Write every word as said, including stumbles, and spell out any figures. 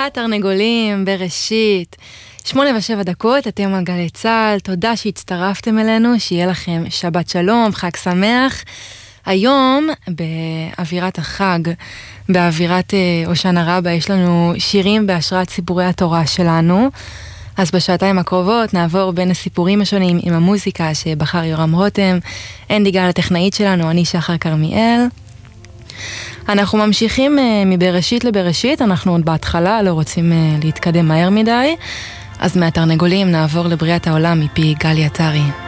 התרנגולים בראשית. שמונה ושבע דקות, אתם על גלי צהל, תודה שהצטרפתם אלינו, שיהיה לכם שבת שלום, חג שמח. היום באווירת החג, באווירת הושענא רבה, יש לנו שירים בהשראת סיפורי התורה שלנו. אז בשעתיים הקרובות נעבור בין הסיפורים השונים עם המוזיקה שבחר יורם רותם, אנדי גל הטכנאית שלנו, אני שחר קרמיאל. אנחנו ממשיכים מבראשית לבראשית, אנחנו עוד בהתחלה לא רוצים להתקדם מהר מדי, אז מהתרנגולים נעבור לבריאת העולם מפי גלי עטרי.